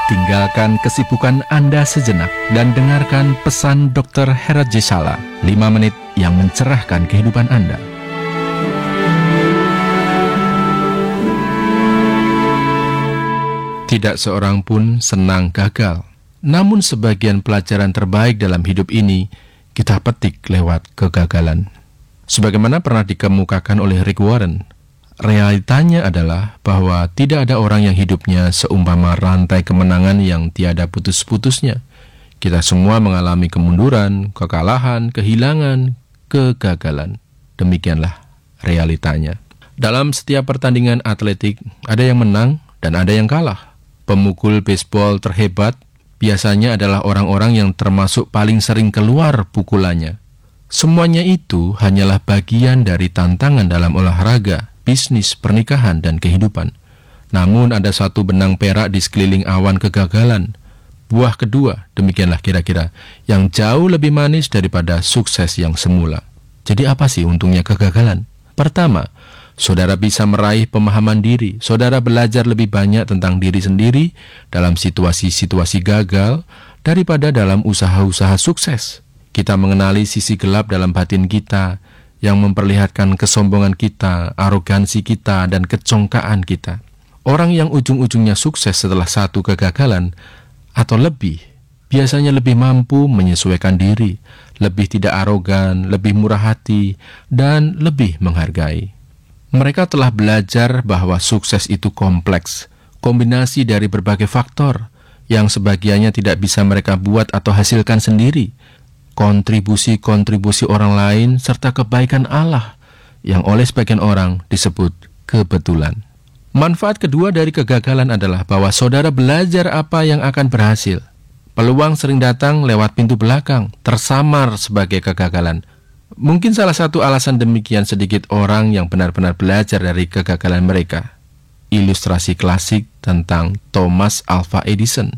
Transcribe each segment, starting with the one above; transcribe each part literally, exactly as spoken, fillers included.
Tinggalkan kesibukan Anda sejenak dan dengarkan pesan dokter Herat J. Sala, lima menit yang mencerahkan kehidupan Anda. Tidak seorang pun senang gagal, namun sebagian pelajaran terbaik dalam hidup ini kita petik lewat kegagalan. Sebagaimana pernah dikemukakan oleh Rick Warren, realitanya adalah bahwa tidak ada orang yang hidupnya seumpama rantai kemenangan yang tiada putus-putusnya. Kita semua mengalami kemunduran, kekalahan, kehilangan, kegagalan. Demikianlah realitanya. Dalam setiap pertandingan atletik, ada yang menang dan ada yang kalah. Pemukul baseball terhebat biasanya adalah orang-orang yang termasuk paling sering keluar pukulannya. Semuanya itu hanyalah bagian dari tantangan dalam olahraga, bisnis, pernikahan, dan kehidupan. Namun ada satu benang perak di sekeliling awan kegagalan. Buah kedua, demikianlah kira-kira, yang jauh lebih manis daripada sukses yang semula. Jadi apa sih untungnya kegagalan? Pertama, saudara bisa meraih pemahaman diri. Saudara belajar lebih banyak tentang diri sendiri dalam situasi-situasi gagal daripada dalam usaha-usaha sukses. Kita mengenali sisi gelap dalam batin kita, yang memperlihatkan kesombongan kita, arogansi kita, dan kecongkaan kita. Orang yang ujung-ujungnya sukses setelah satu kegagalan atau lebih, biasanya lebih mampu menyesuaikan diri, lebih tidak arogan, lebih murah hati, dan lebih menghargai. Mereka telah belajar bahwa sukses itu kompleks, kombinasi dari berbagai faktor, yang sebagiannya tidak bisa mereka buat atau hasilkan sendiri. Kontribusi-kontribusi orang lain serta kebaikan Allah yang oleh sebagian orang disebut kebetulan. Manfaat kedua dari kegagalan adalah bahwa saudara belajar apa yang akan berhasil. Peluang sering datang lewat pintu belakang, tersamar sebagai kegagalan. Mungkin salah satu alasan demikian sedikit orang yang benar-benar belajar dari kegagalan mereka. Ilustrasi klasik tentang Thomas Alva Edison,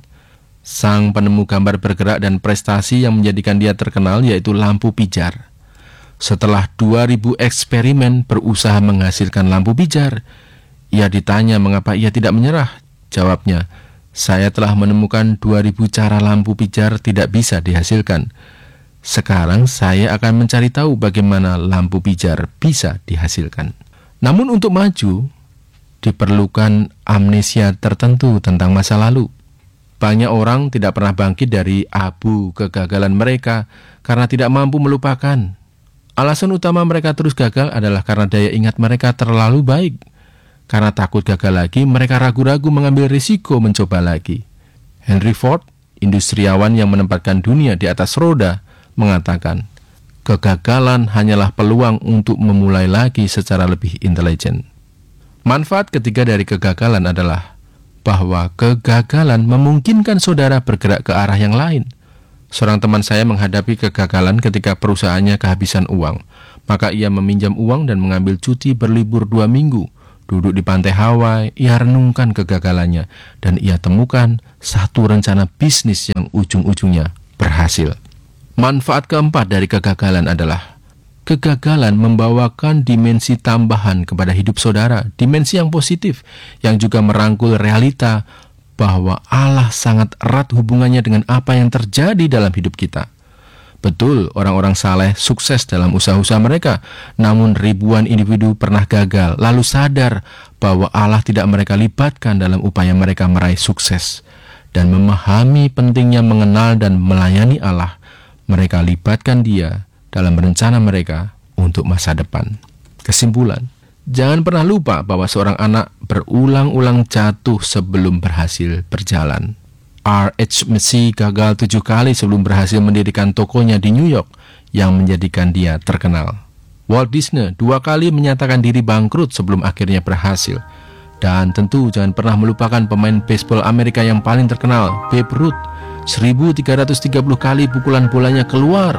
sang penemu gambar bergerak dan prestasi yang menjadikan dia terkenal, yaitu lampu pijar. Setelah dua ribu eksperimen berusaha menghasilkan lampu pijar, ia ditanya mengapa ia tidak menyerah. Jawabnya, saya telah menemukan dua ribu cara lampu pijar tidak bisa dihasilkan. Sekarang saya akan mencari tahu bagaimana lampu pijar bisa dihasilkan. Namun untuk maju, diperlukan amnesia tertentu tentang masa lalu. Banyak orang tidak pernah bangkit dari abu kegagalan mereka karena tidak mampu melupakan. Alasan utama mereka terus gagal adalah karena daya ingat mereka terlalu baik. Karena takut gagal lagi, mereka ragu-ragu mengambil risiko mencoba lagi. Henry Ford, industriawan yang menempatkan dunia di atas roda, mengatakan, kegagalan hanyalah peluang untuk memulai lagi secara lebih intelijen. Manfaat ketiga dari kegagalan adalah bahwa kegagalan memungkinkan saudara bergerak ke arah yang lain. Seorang teman saya menghadapi kegagalan ketika perusahaannya kehabisan uang. Maka ia meminjam uang dan mengambil cuti berlibur dua minggu. Duduk di pantai Hawaii, ia renungkan kegagalannya. Dan ia temukan satu rencana bisnis yang ujung-ujungnya berhasil. Manfaat keempat dari kegagalan adalah kegagalan membawakan dimensi tambahan kepada hidup saudara, dimensi yang positif, yang juga merangkul realita bahwa Allah sangat erat hubungannya dengan apa yang terjadi dalam hidup kita. Betul, orang-orang saleh sukses dalam usaha-usaha mereka, namun ribuan individu pernah gagal, lalu sadar bahwa Allah tidak mereka libatkan dalam upaya mereka meraih sukses. Dan memahami pentingnya mengenal dan melayani Allah, mereka libatkan Dia dalam rencana mereka untuk masa depan. Kesimpulan, jangan pernah lupa bahwa seorang anak berulang-ulang jatuh sebelum berhasil berjalan. R H Messi gagal tujuh kali sebelum berhasil mendirikan tokonya di New York yang menjadikan dia terkenal. Walt Disney dua kali menyatakan diri bangkrut sebelum akhirnya berhasil. Dan tentu jangan pernah melupakan pemain baseball Amerika yang paling terkenal, Babe Ruth. seribu tiga ratus tiga puluh kali pukulan bolanya keluar,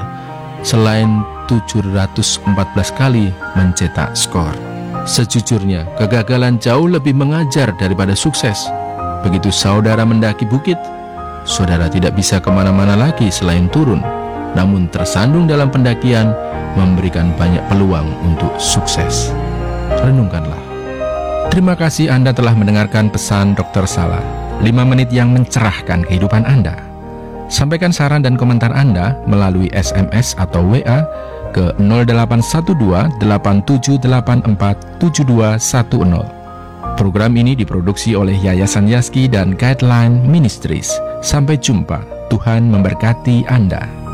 selain tujuh ratus empat belas kali mencetak skor. Sejujurnya, kegagalan jauh lebih mengajar daripada sukses. Begitu saudara mendaki bukit, saudara tidak bisa kemana-mana lagi selain turun. Namun tersandung dalam pendakian memberikan banyak peluang untuk sukses. Renungkanlah. Terima kasih Anda telah mendengarkan pesan dokter Sala, lima menit yang mencerahkan kehidupan Anda. Sampaikan saran dan komentar Anda melalui S M S atau W A ke nol delapan satu dua delapan tujuh delapan empat tujuh dua satu nol. Program ini diproduksi oleh Yayasan Yaski dan Guideline Ministries. Sampai jumpa. Tuhan memberkati Anda.